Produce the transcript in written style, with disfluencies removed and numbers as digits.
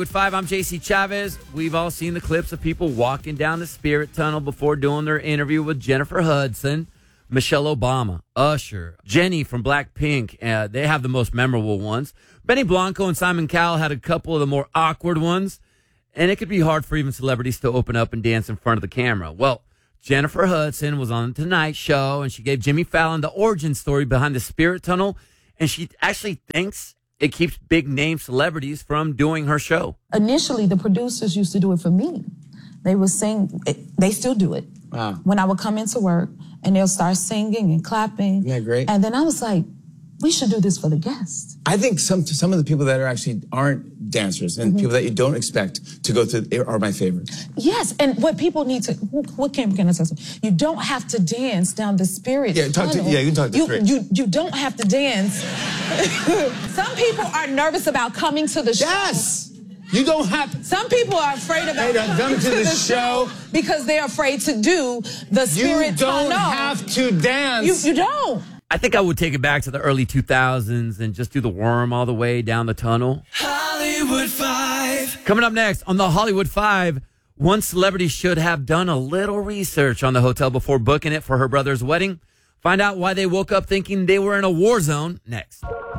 With 5, I'm JC Chavez. We've all seen the clips of people walking down the Spirit Tunnel before doing their interview with Jennifer Hudson, Michelle Obama, Usher, Jenny from Blackpink. They have the most memorable ones. Benny Blanco and Simon Cowell had a couple of the more awkward ones. And it could be hard for even celebrities to open up and dance in front of the camera. Well, Jennifer Hudson was on The Tonight Show, and she gave Jimmy Fallon the origin story behind the Spirit Tunnel. And she actually thinks it keeps big-name celebrities from doing her show. Initially, the producers used to do it for me. They would sing. They still do it. Wow. When I would come into work, and they'll start singing and clapping. Yeah, great. And then I was like, we should do this for the guests. I think some of the people that aren't dancers and people that you don't expect to go through are my favorites. Yes, and what people need to, what can I say? You don't have to dance down the Spirit tunnel. You can talk to Chris. You don't have to dance. Some people are nervous about coming to the show. Yes! You don't have to. Some people are afraid about coming to the show because they're afraid to do the Spirit tunnel. You don't have to dance. You don't. I think I would take it back to the early 2000s and just do the worm all the way down the tunnel. Hollywood 5. Coming up next on the Hollywood 5, one celebrity should have done a little research on the hotel before booking it for her brother's wedding. Find out why they woke up thinking they were in a war zone next.